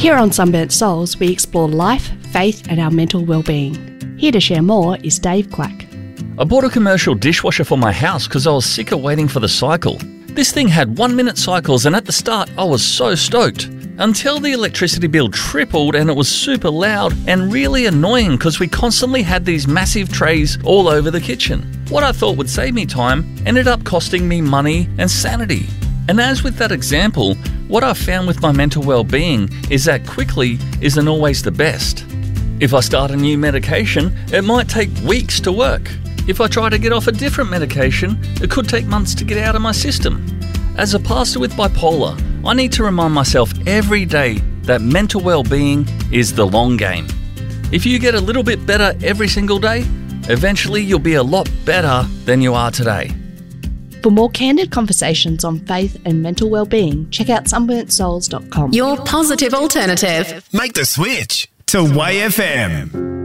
Here on Sunburnt Souls, we explore life, faith and our mental well-being. Here to share more is Dave Quack. I bought a commercial dishwasher for my house because I was sick of waiting for the cycle. This thing had 1-minute cycles, and at the start I was so stoked. Until the electricity bill tripled and it was super loud and really annoying because we constantly had these massive trays all over the kitchen. What I thought would save me time ended up costing me money and sanity. And as with that example, what I've found with my mental well-being is that quickly isn't always the best. If I start a new medication, it might take weeks to work. If I try to get off a different medication, it could take months to get out of my system. As a pastor with bipolar, I need to remind myself every day that mental well-being is the long game. If you get a little bit better every single day, eventually you'll be a lot better than you are today. For more candid conversations on faith and mental well-being, check out sunburntsouls.com. Your positive alternative. Make the switch to YFM.